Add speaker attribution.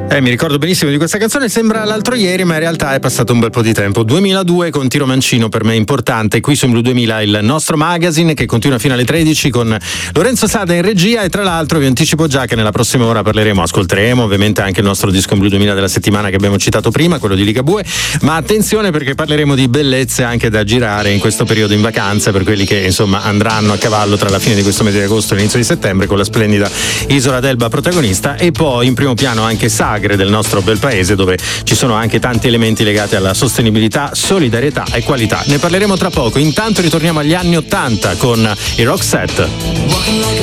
Speaker 1: Mi ricordo benissimo di questa canzone, sembra l'altro ieri, ma in realtà è passato un bel po' di tempo. 2002 con Tiro Mancino, per me importante. Qui su Blu 2000 il nostro magazine che continua fino alle 13 con Lorenzo Sada in regia, e tra l'altro vi anticipo già che nella prossima ora ascolteremo ovviamente anche il nostro disco Blu 2000 della settimana che abbiamo citato prima, quello di Ligabue, ma attenzione perché parleremo di bellezze anche da girare in questo periodo in vacanza per quelli che insomma andranno a cavallo tra la fine di questo mese di agosto e l'inizio di settembre, con la splendida Isola d'Elba protagonista, e poi in primo piano anche Sagre del nostro bel paese, dove ci sono anche tanti elementi legati alla sostenibilità, solidarietà e qualità. Ne parleremo tra poco. Intanto ritorniamo agli anni '80 con i Roxette.